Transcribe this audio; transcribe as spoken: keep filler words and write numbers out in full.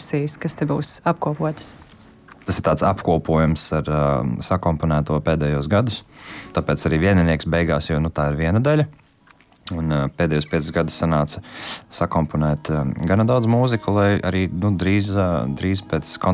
versijas, kas te būs apkopotas? Tas ir tāds apkopojums ar uh, sakomponēto pēdējos gadus. Tāpēc arī vieninieks beigās, jo nu, tā ir viena daļa. Un uh, pēdējos piecus gadus sanāca sakomponēt uh, gana daudz mūziku, lai arī nu, drīz, uh, drīz pēc koncerta